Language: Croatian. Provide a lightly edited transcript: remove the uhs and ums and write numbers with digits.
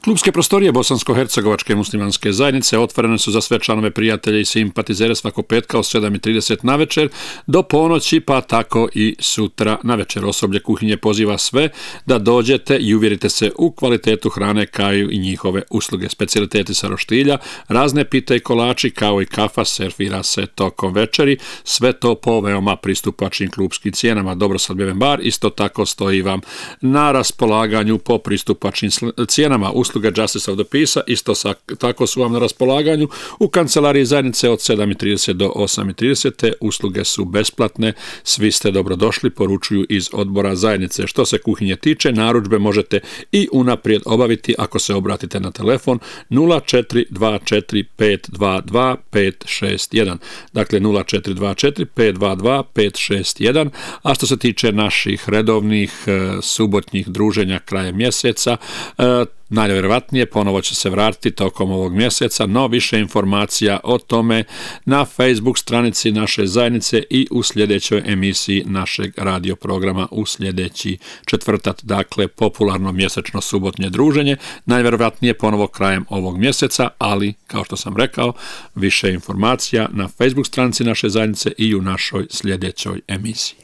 Klubske prostorije Bosansko-hercegovačke muslimanske zajednice otvorene su za sve članove, prijatelje i simpatizere svakog petka od 7:30 na večer do ponoći, pa tako i sutra na večer. Osoblje kuhinje poziva sve da dođete i uvjerite se u kvalitetu hrane kao i njihove usluge. Specijaliteti sa roštilja, razne pite i kolači kao i kafa servira se tokom večeri. Sve to po veoma pristupačnim klubskim cijenama. Dobrosad Beven bar isto tako stoji vam na raspolaganju po pristupačnim cijenama. Usluge Justice of the Peace isto tako su vam na raspolaganju u kancelariji zajednice od 7:30 do 8:30. Te usluge su besplatne, svi ste dobrodošli, poručuju iz odbora zajednice. Što se kuhinje tiče, narudžbe možete i unaprijed obaviti ako se obratite na telefon 0424 522 561. Dakle 0424 522 561. A što se tiče naših redovnih subotnjih druženja krajem mjeseca, najvjerojatnije ponovo će se vratiti tokom ovog mjeseca, no više informacija o tome na Facebook stranici naše zajednice i u sljedećoj emisiji našeg radio programa u sljedeći četvrtak, dakle popularno mjesečno subotnje druženje, najvjerojatnije ponovo krajem ovog mjeseca, ali kao što sam rekao, više informacija na Facebook stranici naše zajednice i u našoj sljedećoj emisiji.